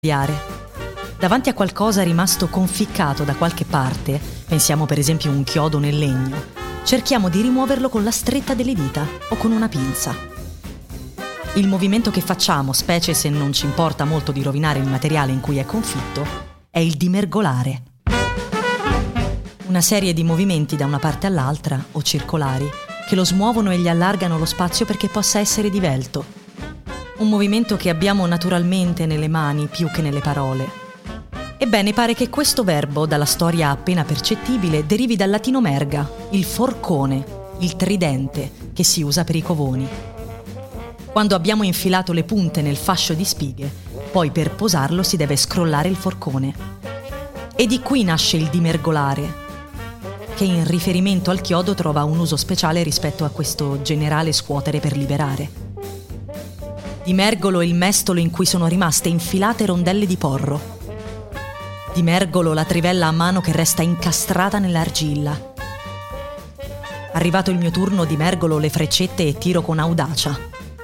Davanti a qualcosa rimasto conficcato da qualche parte, pensiamo per esempio a un chiodo nel legno, cerchiamo di rimuoverlo con la stretta delle dita o con una pinza. Il movimento che facciamo, specie se non ci importa molto di rovinare il materiale in cui è confitto, è il dimergolare. Una serie di movimenti da una parte all'altra, o circolari, che lo smuovono e gli allargano lo spazio perché possa essere divelto. Un movimento che abbiamo naturalmente nelle mani più che nelle parole. Ebbene, pare che questo verbo, dalla storia appena percettibile, derivi dal latino merga, il forcone, il tridente, che si usa per i covoni. Quando abbiamo infilato le punte nel fascio di spighe, poi per posarlo si deve scrollare il forcone. E di qui nasce il dimergolare, che in riferimento al chiodo trova un uso speciale rispetto a questo generale scuotere per liberare. Dimergolo il mestolo in cui sono rimaste infilate rondelle di porro. Dimergolo la trivella a mano che resta incastrata nell'argilla. Arrivato il mio turno, dimergolo le freccette e tiro con audacia.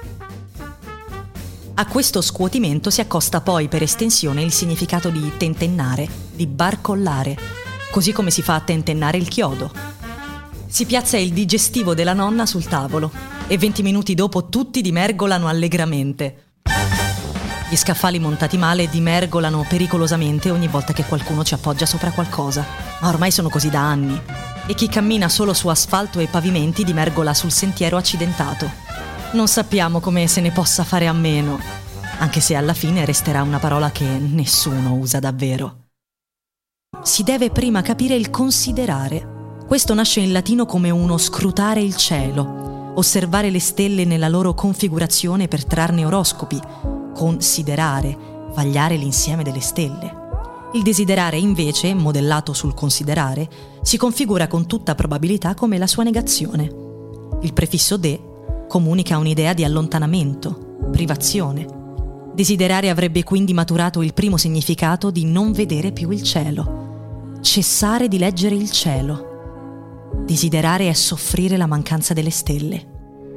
A questo scuotimento si accosta poi per estensione il significato di tentennare, di barcollare, così come si fa a tentennare il chiodo. Si piazza il digestivo della nonna sul tavolo e 20 minuti dopo tutti dimergolano allegramente. Gli scaffali montati male dimergolano pericolosamente ogni volta che qualcuno ci appoggia sopra qualcosa, ma ormai sono così da anni. E chi cammina solo su asfalto e pavimenti dimergola sul sentiero accidentato. Non sappiamo come se ne possa fare a meno, anche se alla fine resterà una parola che nessuno usa davvero. Si deve prima capire il considerare. Questo nasce in latino come uno scrutare il cielo, osservare le stelle nella loro configurazione per trarne oroscopi, considerare, vagliare l'insieme delle stelle. Il desiderare invece, modellato sul considerare, si configura con tutta probabilità come la sua negazione. Il prefisso de comunica un'idea di allontanamento, privazione. Desiderare avrebbe quindi maturato il primo significato di non vedere più il cielo, cessare di leggere il cielo. Desiderare è soffrire la mancanza delle stelle.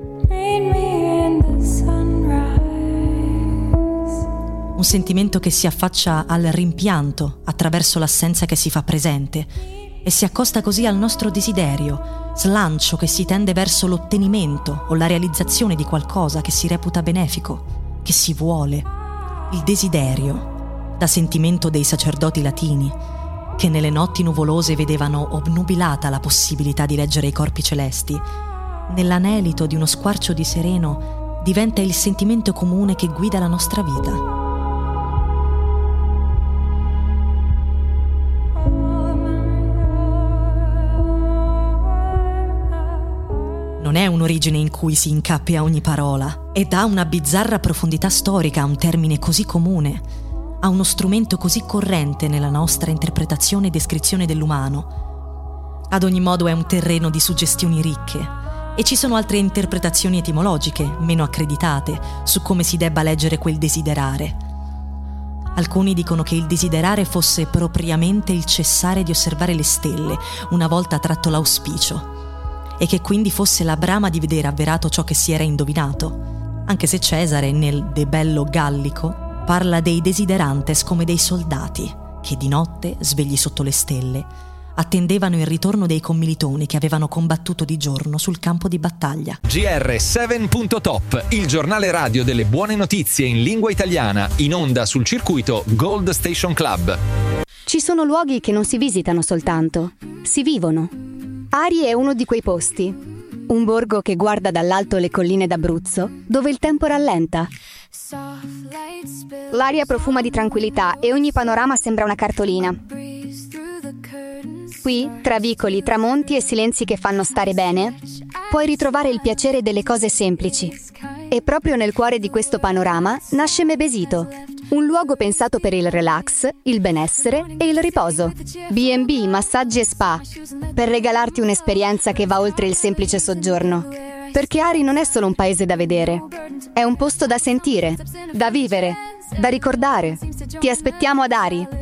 Un sentimento che si affaccia al rimpianto attraverso l'assenza che si fa presente e si accosta così al nostro desiderio, slancio che si tende verso l'ottenimento o la realizzazione di qualcosa che si reputa benefico, che si vuole. Il desiderio, da sentimento dei sacerdoti latini, che nelle notti nuvolose vedevano obnubilata la possibilità di leggere i corpi celesti, nell'anelito di uno squarcio di sereno diventa il sentimento comune che guida la nostra vita. Non è un'origine in cui si incappi a ogni parola e dà una bizzarra profondità storica a un termine così comune, a uno strumento così corrente nella nostra interpretazione e descrizione dell'umano. Ad ogni modo è un terreno di suggestioni ricche e ci sono altre interpretazioni etimologiche, meno accreditate, su come si debba leggere quel desiderare. Alcuni dicono che il desiderare fosse propriamente il cessare di osservare le stelle una volta tratto l'auspicio, e che quindi fosse la brama di vedere avverato ciò che si era indovinato, anche se Cesare, nel De Bello Gallico, parla dei desiderantes come dei soldati che di notte, svegli sotto le stelle, attendevano il ritorno dei commilitoni che avevano combattuto di giorno sul campo di battaglia. GR7.top, il giornale radio delle buone notizie in lingua italiana, in onda sul circuito Gold Station Club. Ci sono luoghi che non si visitano soltanto, si vivono. Ari è uno di quei posti. Un borgo che guarda dall'alto le colline d'Abruzzo, dove il tempo rallenta. L'aria profuma di tranquillità e ogni panorama sembra una cartolina. Qui, tra vicoli, tramonti e silenzi che fanno stare bene, puoi ritrovare il piacere delle cose semplici. E proprio nel cuore di questo panorama nasce Mebesito, un luogo pensato per il relax, il benessere e il riposo. B&B, massaggi e spa, per regalarti un'esperienza che va oltre il semplice soggiorno. Perché Ari non è solo un paese da vedere, è un posto da sentire, da vivere, da ricordare. Ti aspettiamo ad Ari.